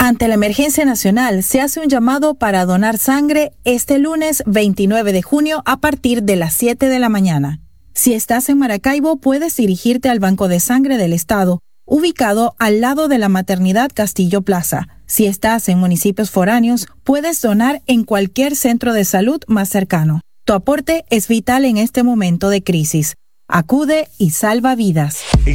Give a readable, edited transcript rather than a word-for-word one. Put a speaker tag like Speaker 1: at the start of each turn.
Speaker 1: Ante la emergencia nacional, se hace un llamado para donar sangre este lunes 29 de junio a partir de las 7 de la mañana. Si estás en Maracaibo, puedes dirigirte al Banco de Sangre del Estado, ubicado al lado de la Maternidad Castillo Plaza. Si estás en municipios foráneos, puedes donar en cualquier centro de salud más cercano. Tu aporte es vital en este momento de crisis. Acude y salva vidas.